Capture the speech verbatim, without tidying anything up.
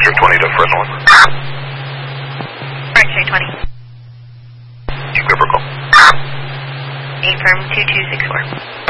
X-ray twenty to Fresno. X-ray twenty. Equivocal. eight firm two two six four.